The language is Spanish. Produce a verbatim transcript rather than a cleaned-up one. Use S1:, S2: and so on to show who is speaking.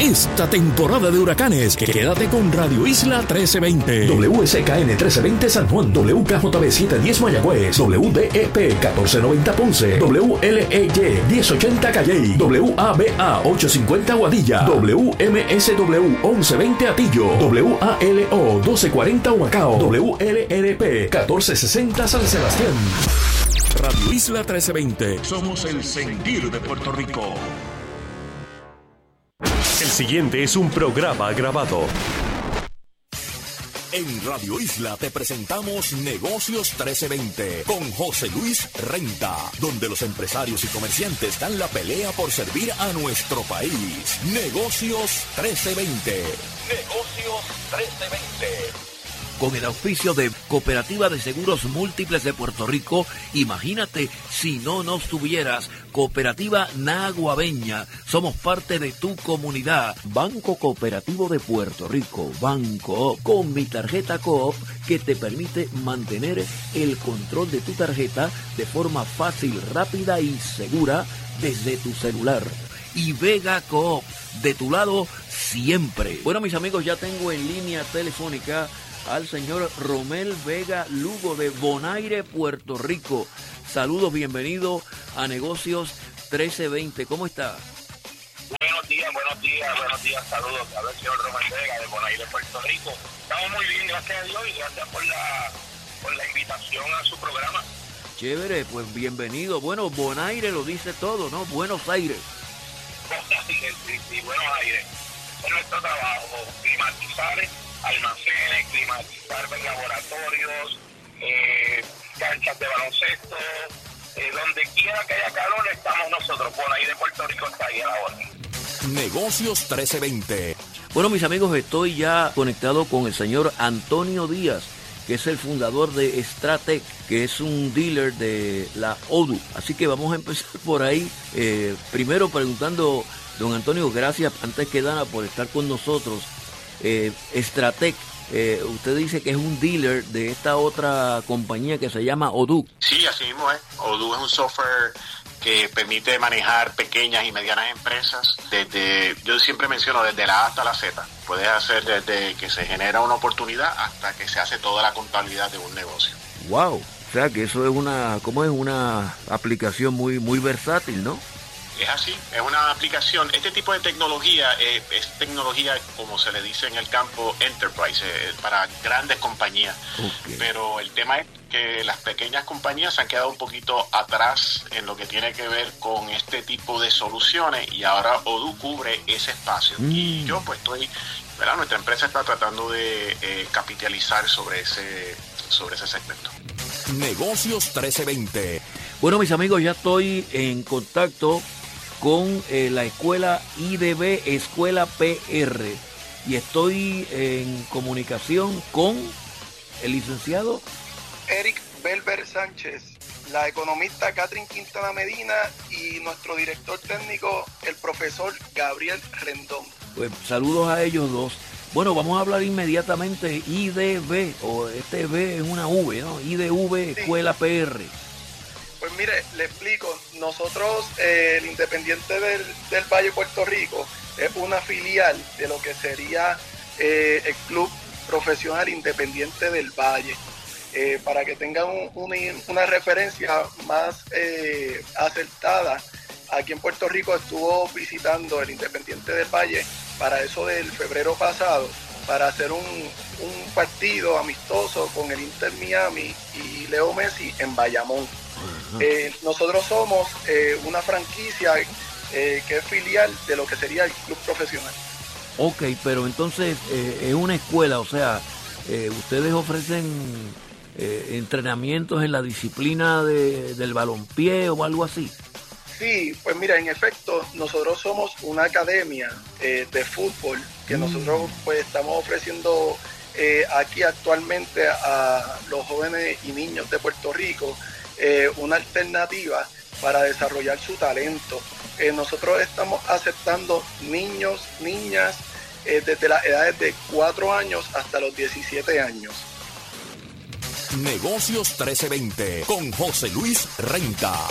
S1: esta temporada de huracanes. Quédate con Radio Isla trece veinte. W S K N trece veinte San Juan, W K J B setecientos diez Mayagüez, W D E P catorce noventa Ponce, W L E Y diez ochenta Calley, W A B A ochocientos cincuenta Guadilla, W M S W once veinte Atillo, W A L O doce cuarenta Humacao, W L R P catorce sesenta San Sebastián. Radio Isla trece veinte. Somos el sentir de Puerto Rico.
S2: El siguiente es un programa grabado.
S1: En Radio Isla te presentamos Negocios trece veinte con José Luis Renta, donde los empresarios y comerciantes dan la pelea por servir a nuestro país. Negocios trece veinte. Negocios trece veinte.
S3: Con el auspicio de Cooperativa de Seguros Múltiples de Puerto Rico, imagínate si no nos tuvieras. Cooperativa Naguabeña, somos parte de tu comunidad. Banco Cooperativo de Puerto Rico, Banco, con mi tarjeta Coop, que te permite mantener el control de tu tarjeta de forma fácil, rápida y segura desde tu celular. Y Vega Coop, de tu lado siempre. Bueno, mis amigos, ya tengo en línea telefónica al señor Romel Vega Lugo de Bonaire, Puerto Rico. Saludos, bienvenido a Negocios trece veinte. ¿Cómo está?
S4: Buenos días, buenos días, buenos días, saludos. A ver, señor Romel Vega de Bonaire, Puerto Rico. Estamos muy bien, gracias a Dios, y gracias por la, por la invitación a su programa.
S3: Chévere, pues bienvenido. Bueno, Bonaire lo dice todo, ¿no? Buenos Aires.
S4: sí, sí, sí, Buenos Aires. Es nuestro trabajo, climatizar almacenes, climatizar laboratorios, eh, canchas de baloncesto, eh, donde quiera que haya calor estamos nosotros. Por ahí de Puerto Rico está ahí a la orden.
S1: Negocios trece veinte.
S3: Bueno, mis amigos, estoy ya conectado con el señor Antonio Díaz, que es el fundador de Stratec, que es un dealer de la Odoo. Así que vamos a empezar por ahí. Eh, primero preguntando, don Antonio, gracias antes que nada por estar con nosotros. Eh, Stratec, eh, usted dice que es un dealer de esta otra compañía que se llama Odoo.
S5: Sí, así mismo es. Odoo es un software que permite manejar pequeñas y medianas empresas desde, yo siempre menciono, desde la A hasta la Z. Puedes hacer desde que se genera una oportunidad hasta que se hace toda la contabilidad de un negocio.
S3: Wow, o sea que eso es una, ¿cómo es? Una aplicación muy, muy versátil, ¿no?
S5: Es así, es una aplicación. Este tipo de tecnología eh, es tecnología, como se le dice en el campo, enterprise, eh, para grandes compañías. Okay. Pero el tema es que las pequeñas compañías se han quedado un poquito atrás en lo que tiene que ver con este tipo de soluciones, y ahora Odoo cubre ese espacio. Mm. Y yo pues estoy, ¿verdad? Nuestra empresa está tratando de eh, capitalizar sobre ese, sobre ese segmento.
S1: Negocios trece veinte.
S3: Bueno, mis amigos, ya estoy en contacto con eh, la escuela I D B, Escuela P R, y estoy en comunicación con el licenciado
S6: Eric Belber Sánchez, la economista Catherine Quintana Medina y nuestro director técnico, el profesor Gabriel Rendón.
S3: Pues saludos a ellos dos. Bueno, vamos a hablar inmediatamente I D B, o este B es una V, ¿no? I D V, sí. Escuela P R.
S6: Pues mire, le explico, nosotros, eh, el Independiente del, del Valle Puerto Rico, es una filial de lo que sería eh, el Club Profesional Independiente del Valle. Eh, para que tengan un, una, una referencia más eh, acertada, aquí en Puerto Rico estuvo visitando el Independiente del Valle para eso del febrero pasado, para hacer un, un partido amistoso con el Inter Miami y Leo Messi en Bayamón. Eh, nosotros somos eh, una franquicia eh, que es filial de lo que sería el club profesional.
S3: Ok, pero entonces eh, es una escuela, o sea, eh, ustedes ofrecen eh, entrenamientos en la disciplina de, del balompié o algo así.
S6: Sí, pues mira, en efecto, nosotros somos una academia eh, de fútbol que mm. nosotros pues estamos ofreciendo eh, aquí actualmente a los jóvenes y niños de Puerto Rico. Eh, una alternativa para desarrollar su talento. Eh, nosotros estamos aceptando niños, niñas, eh, desde las edades de cuatro años hasta los diecisiete años.
S1: Negocios trece veinte con José Luis Renta.